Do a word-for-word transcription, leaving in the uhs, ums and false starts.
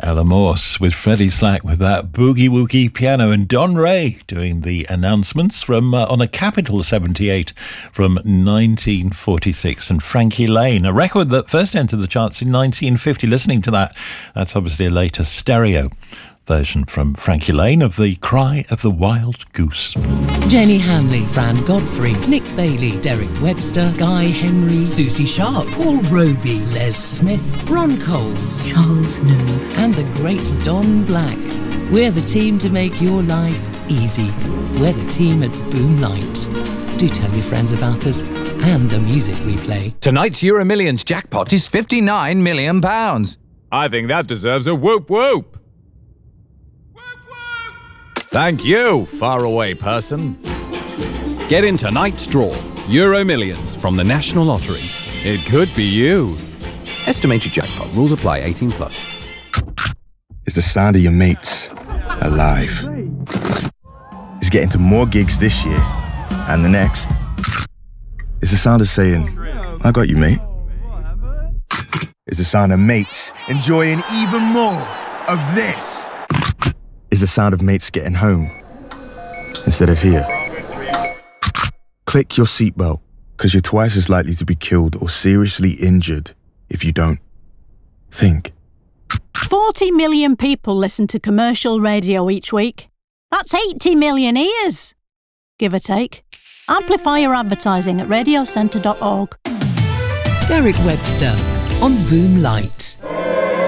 Ella Morse with Freddie Slack with that boogie woogie piano, and Don Ray doing the announcements from uh, on a Capitol seventy-eight from nineteen forty-six, and Frankie Lane, a record that first entered the charts in nineteen fifty. Listening to that, that's obviously a later stereo version from Frankie Lane of The Cry of the Wild Goose. Jenny Hanley, Fran Godfrey, Nick Bailey, Derek Webster, Guy Henry, Susie Sharp, Paul Roby, Les Smith, Ron Coles, Charles Nove, and the great Don Black. We're the team to make your life easy. We're the team at Boom Light. Do tell your friends about us and the music we play. Tonight's Euro Millions jackpot is fifty-nine million pounds. I think that deserves a whoop whoop. Thank you, faraway person. Get in tonight's draw. Euro Millions from the National Lottery. It could be you. Estimated jackpot. Rules apply. eighteen plus. It's the sound of your mates alive. It's getting to more gigs this year and the next. It's the sound of saying, I got you, mate. It's the sound of mates enjoying even more of this. Is the sound of mates getting home instead of here. Click your seatbelt, because you're twice as likely to be killed or seriously injured if you don't. Think. forty million people listen to commercial radio each week. That's eighty million ears, give or take. Amplify your advertising at radio centre dot org. Derek Webster on Boom Light.